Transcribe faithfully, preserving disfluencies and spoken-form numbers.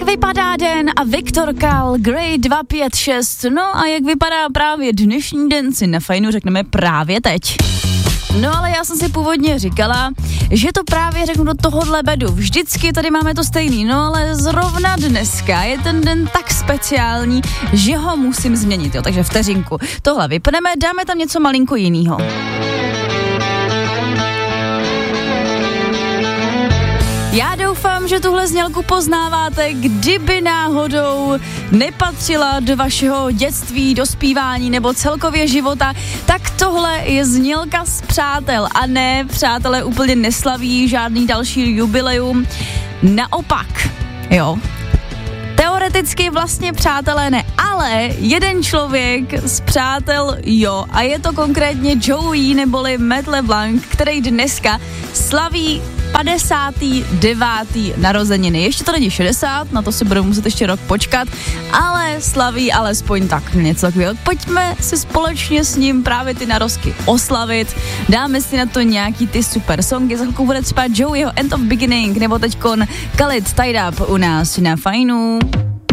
vypadá den a Viktor Kal, Grey dva pět šest. No a jak vypadá právě dnešní den, si na Fajnu řekneme právě teď. No ale já jsem si původně říkala, že to právě řeknu do tohohle bedu. Vždycky tady máme to stejný, no ale zrovna dneska je ten den tak speciální, že ho musím změnit, jo. Takže vteřinku. Tohle vypneme, dáme tam něco malinko jinýho. Já doufám, že tuhle znělku poznáváte, kdyby náhodou nepatřila do vašeho dětství, dospívání nebo celkově života, tak tohle je znělka z Přátel a ne, přátelé úplně neslaví žádný další jubileum. Naopak, jo. Teoreticky vlastně přátelé ne, ale jeden člověk z Přátel jo, a je to konkrétně Joey neboli Matt LeBlanc, který dneska slaví padesátý devátý narozeniny. Ještě to není šedesát, na to si budou muset ještě rok počkat, ale slaví alespoň tak něco takového. Pojďme si společně s ním právě ty narozky oslavit, dáme si na to nějaký ty super songy, za chvilku bude třeba Joeyho End of Beginning, nebo teďkon Khalid Tied Up u nás na Fajnu.